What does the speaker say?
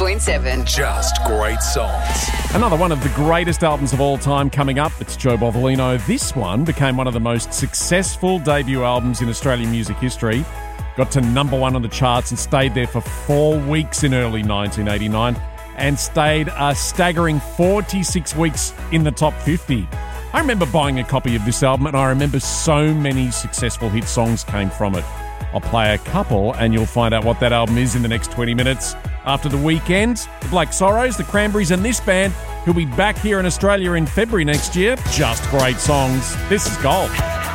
92.7. Just great songs. Another one of the greatest albums of all time coming up. It's Joe Bovolino. This one became one of the most successful debut albums in Australian music history. Got to number one on the charts and stayed there for 4 weeks in early 1989 and stayed a staggering 46 weeks in the top 50. I remember buying a copy of this album and I remember so many successful hit songs came from it. I'll play a couple and you'll find out what that album is in the next 20 minutes. After the weekend, the Black Sorrows, the Cranberries and this band who'll be back here in Australia in February next year. Just great songs. This is Gold.